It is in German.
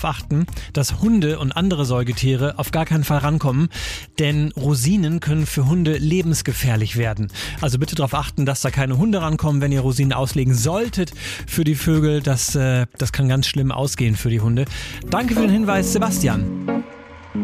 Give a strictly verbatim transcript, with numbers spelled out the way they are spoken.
darauf achten, dass Hunde und andere Säugetiere auf gar keinen Fall rankommen, denn Rosinen können für Hunde lebensgefährlich werden. Also bitte darauf achten, dass da keine Hunde rankommen, wenn ihr Rosinen auslegen solltet für die Vögel. Das, äh, das kann ganz schlimm ausgehen für die Hunde. Danke für den Hinweis, Sebastian.